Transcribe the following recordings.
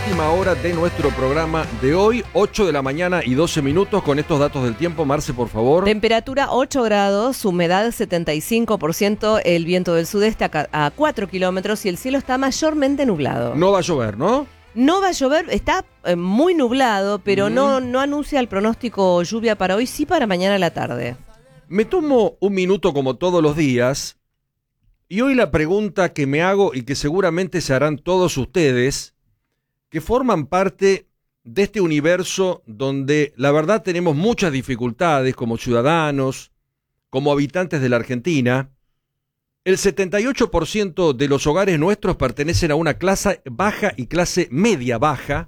última hora de nuestro programa de hoy, 8 de la mañana y 12 minutos, con estos datos del tiempo. Marce, por favor. Temperatura 8 grados, humedad 75%, el viento del sudeste a 4 kilómetros y el cielo está mayormente nublado. No va a llover, ¿no? No va a llover, está muy nublado, pero no anuncia el pronóstico lluvia para hoy, sí para mañana a la tarde. Me tomo un minuto como todos los días y hoy la pregunta que me hago y que seguramente se harán todos ustedes, que forman parte de este universo donde la verdad tenemos muchas dificultades como ciudadanos, como habitantes de la Argentina. El 78% de los hogares nuestros pertenecen a una clase baja y clase media baja,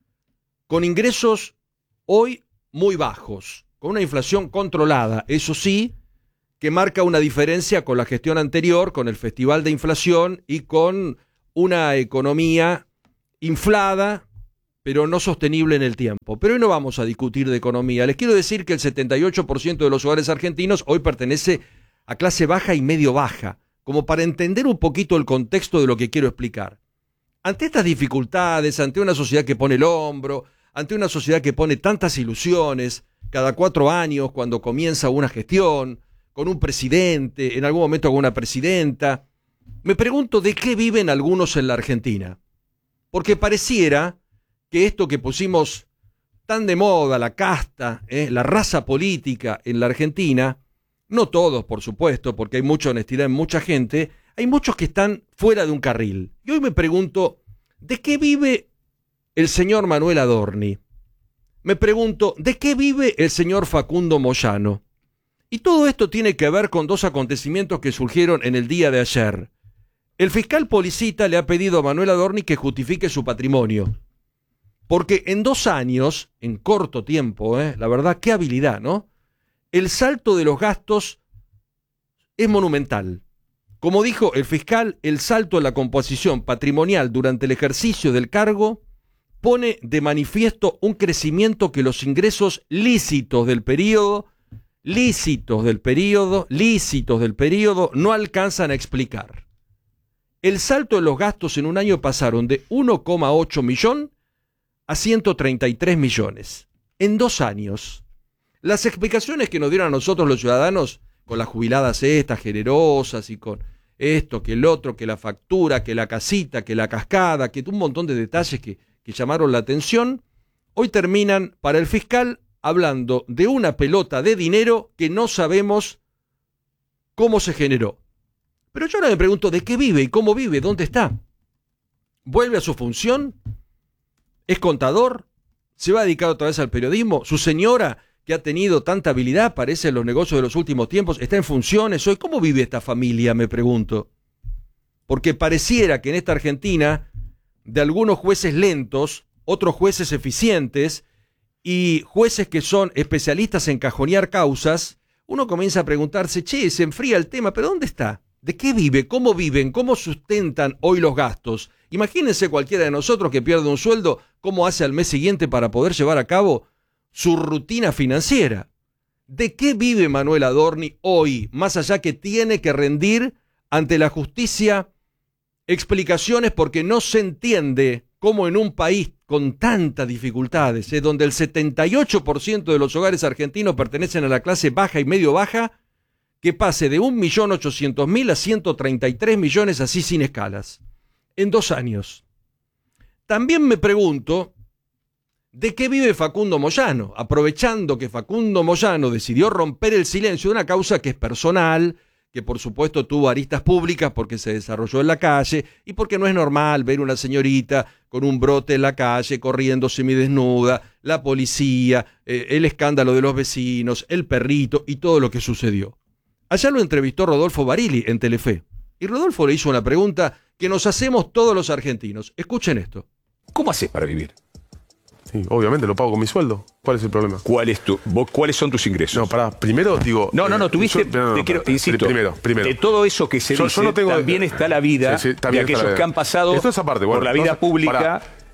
con ingresos hoy muy bajos, con una inflación controlada, eso sí, que marca una diferencia con la gestión anterior, con el festival de inflación y con una economía inflada, pero no sostenible en el tiempo. Pero hoy no vamos a discutir de economía. Les quiero decir que el 78% de los hogares argentinos hoy pertenece a clase baja y medio baja, como para entender un poquito el contexto de lo que quiero explicar. Ante estas dificultades, ante una sociedad que pone el hombro, ante una sociedad que pone tantas ilusiones, cada 4 años cuando comienza una gestión, con un presidente, en algún momento con una presidenta, me pregunto de qué viven algunos en la Argentina. Porque pareciera que esto que pusimos tan de moda, la casta, la raza política en la Argentina, no todos, por supuesto, porque hay mucha honestidad en mucha gente, hay muchos que están fuera de un carril. Y hoy me pregunto, ¿de qué vive el señor Manuel Adorni? Me pregunto, ¿de qué vive el señor Facundo Moyano? Y todo esto tiene que ver con 2 acontecimientos que surgieron en el día de ayer. El fiscal Policita le ha pedido a Manuel Adorni que justifique su patrimonio. Porque en 2 años, en corto tiempo, la verdad, qué habilidad, ¿no? El salto de los gastos es monumental. Como dijo el fiscal, el salto en la composición patrimonial durante el ejercicio del cargo pone de manifiesto un crecimiento que los ingresos lícitos del periodo no alcanzan a explicar. El salto de los gastos en un año pasaron de 1,8 millón a 133 millones. En 2 años. Las explicaciones que nos dieron a nosotros los ciudadanos, con las jubiladas estas generosas y con esto, que el otro, que la factura, que la casita, que la cascada, que un montón de detalles que llamaron la atención, hoy terminan para el fiscal hablando de una pelota de dinero que no sabemos cómo se generó. Pero yo ahora me pregunto, ¿de qué vive y cómo vive? ¿Dónde está? ¿Vuelve a su función? ¿Es contador? ¿Se va a dedicar otra vez al periodismo? ¿Su señora, que ha tenido tanta habilidad, parece en los negocios de los últimos tiempos, está en funciones hoy? ¿Cómo vive esta familia, me pregunto? Porque pareciera que en esta Argentina, de algunos jueces lentos, otros jueces eficientes y jueces que son especialistas en cajonear causas, uno comienza a preguntarse, se enfría el tema, ¿pero dónde está? ¿De qué vive? ¿Cómo viven? ¿Cómo sustentan hoy los gastos? Imagínense cualquiera de nosotros que pierde un sueldo, ¿cómo hace al mes siguiente para poder llevar a cabo su rutina financiera? ¿De qué vive Manuel Adorni hoy, más allá que tiene que rendir ante la justicia explicaciones porque no se entiende cómo en un país con tantas dificultades, donde el 78% de los hogares argentinos pertenecen a la clase baja y medio baja, que pase de 1.800.000 a 133 millones así sin escalas, en 2 años? También me pregunto, ¿de qué vive Facundo Moyano? Aprovechando que Facundo Moyano decidió romper el silencio de una causa que es personal, que por supuesto tuvo aristas públicas porque se desarrolló en la calle y porque no es normal ver una señorita con un brote en la calle, corriendo semidesnuda, la policía, el escándalo de los vecinos, el perrito y todo lo que sucedió. Allá lo entrevistó Rodolfo Barili en Telefe y Rodolfo le hizo una pregunta que nos hacemos todos los argentinos. Escuchen esto. ¿Cómo haces para vivir? Sí, obviamente lo pago con mi sueldo. ¿Cuál es el problema? ¿Cuáles son tus ingresos? No, primero digo... tuviste, insisto, primero. De todo eso que se dice, no tengo, también está la vida de aquellos que han pasado aparte, por la vida pública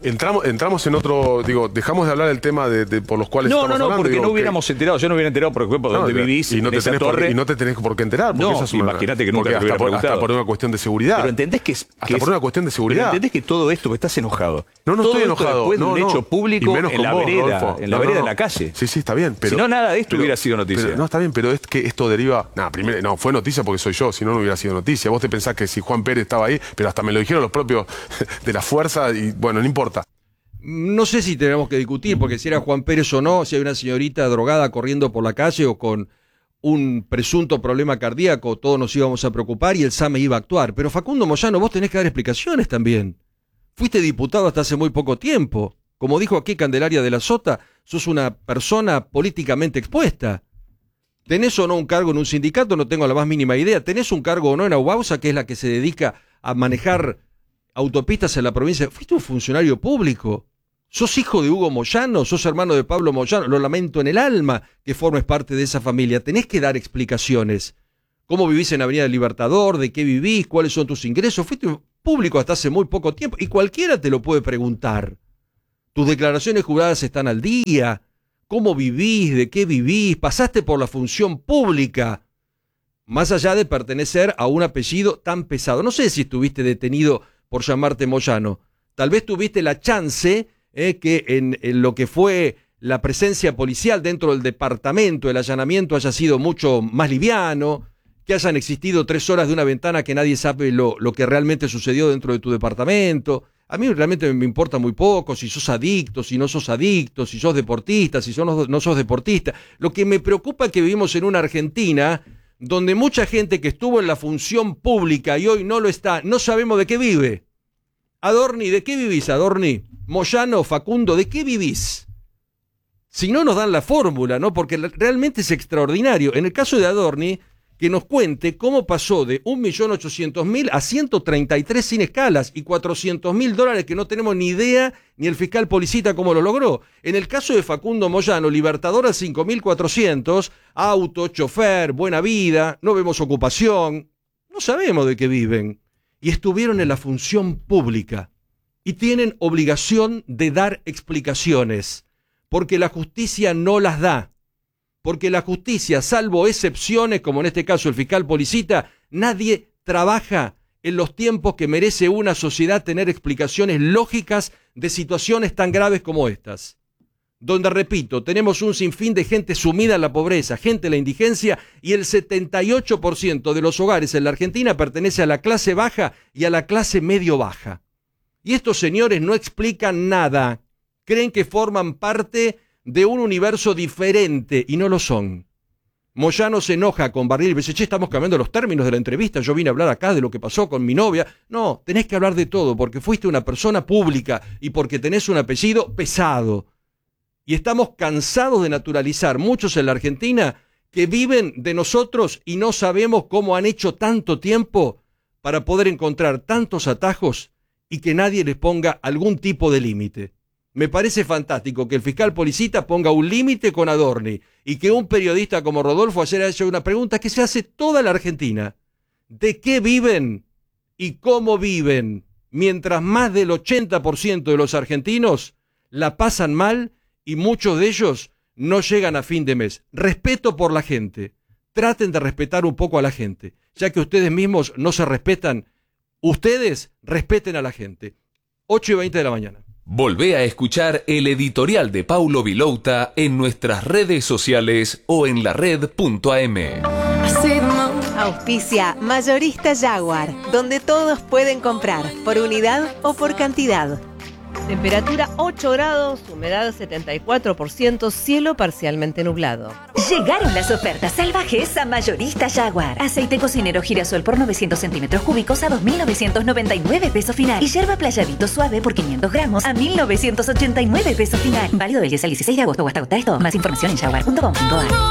Entramos en otro, digo, dejamos de hablar del tema de por los cuales estamos hablando. Porque digo, no hubiéramos enterado, yo no hubiera enterado, por ejemplo, dónde vivís, y no te tenés torre. y no te tenés por qué enterar. Porque No, imagínate que nunca te hubiera preguntado. Hasta por una cuestión de seguridad. Pero entendés que por una cuestión de seguridad. Pero entendés que todo esto, que estás enojado. No todo estoy esto enojado. Después de un hecho público en la vereda, Rodolfo. en la vereda de la calle. Sí, está bien. Pero, si no, nada de esto hubiera sido noticia. No, está bien, pero es que esto deriva... Primero, no, fue noticia porque soy yo, si no, no hubiera sido noticia. Vos te pensás que si Juan Pérez estaba ahí, pero hasta me lo dijeron los propios de la fuerza y bueno, no importa. No sé si tenemos que discutir, porque si era Juan Pérez o no, si hay una señorita drogada corriendo por la calle o con un presunto problema cardíaco, todos nos íbamos a preocupar y el SAME iba a actuar. Pero Facundo Moyano, vos tenés que dar explicaciones también. Fuiste diputado hasta hace muy poco tiempo. Como dijo aquí Candelaria de la Sota, sos una persona políticamente expuesta. ¿Tenés o no un cargo en un sindicato? No tengo la más mínima idea. ¿Tenés un cargo o no en Aubausa, que es la que se dedica a manejar autopistas en la provincia? Fuiste un funcionario público. ¿Sos hijo de Hugo Moyano? ¿Sos hermano de Pablo Moyano? Lo lamento en el alma que formes parte de esa familia. Tenés que dar explicaciones. ¿Cómo vivís en Avenida del Libertador? ¿De qué vivís? ¿Cuáles son tus ingresos? Fuiste público hasta hace muy poco tiempo y cualquiera te lo puede preguntar. Tus declaraciones juradas están al día. ¿Cómo vivís? ¿De qué vivís? Pasaste por la función pública. Más allá de pertenecer a un apellido tan pesado. No sé si estuviste detenido por llamarte Moyano. Tal vez tuviste la chance... que en lo que fue la presencia policial dentro del departamento, el allanamiento haya sido mucho más liviano, que hayan existido 3 horas de una ventana que nadie sabe lo que realmente sucedió dentro de tu departamento. A mí realmente me importa muy poco si sos adicto, si no sos adicto, si sos deportista, si no sos deportista. Lo que me preocupa es que vivimos en una Argentina donde mucha gente que estuvo en la función pública y hoy no lo está, no sabemos de qué vive. Adorni, ¿de qué vivís, Adorni? Moyano, Facundo, ¿de qué vivís? Si no nos dan la fórmula, ¿no? Porque realmente es extraordinario. En el caso de Adorni, que nos cuente cómo pasó de 1.800.000 a 133 sin escalas y $400.000 que no tenemos ni idea ni el fiscal Policita cómo lo logró. En el caso de Facundo Moyano, Libertador a 5.400, auto, chofer, buena vida, no vemos ocupación, no sabemos de qué viven. Y estuvieron en la función pública y tienen obligación de dar explicaciones, porque la justicia no las da, porque la justicia, salvo excepciones, como en este caso el fiscal Policita, nadie trabaja en los tiempos que merece una sociedad tener explicaciones lógicas de situaciones tan graves como estas. Donde, repito, tenemos un sinfín de gente sumida en la pobreza, gente en la indigencia, y el 78% de los hogares en la Argentina pertenece a la clase baja y a la clase medio-baja. Y estos señores no explican nada, creen que forman parte de un universo diferente, y no lo son. Moyano se enoja con Barril y dice, che, estamos cambiando los términos de la entrevista, yo vine a hablar acá de lo que pasó con mi novia. No, tenés que hablar de todo, porque fuiste una persona pública y porque tenés un apellido pesado. Y estamos cansados de naturalizar muchos en la Argentina que viven de nosotros y no sabemos cómo han hecho tanto tiempo para poder encontrar tantos atajos y que nadie les ponga algún tipo de límite. Me parece fantástico que el fiscal Policita ponga un límite con Adorni y que un periodista como Rodolfo haya hecho una pregunta que se hace toda la Argentina. ¿De qué viven y cómo viven? Mientras más del 80% de los argentinos la pasan mal y muchos de ellos no llegan a fin de mes. Respeto por la gente. Traten de respetar un poco a la gente. Ya que ustedes mismos no se respetan, ustedes respeten a la gente. 8:20 de la mañana. Volvé a escuchar el editorial de Paulo Vilouta en nuestras redes sociales o en lared.am. Auspicia Mayorista Jaguar, donde todos pueden comprar, por unidad o por cantidad. Temperatura 8 grados, humedad 74%, cielo parcialmente nublado. Llegaron las ofertas salvajes a Mayorista Jaguar. Aceite cocinero girasol por 900 centímetros cúbicos a 2.999 pesos final. Y yerba playadito suave por 500 gramos a 1.989 pesos final. Válido del 10 al 16 de agosto o hasta agotar esto. Más información en jaguar.com.ar.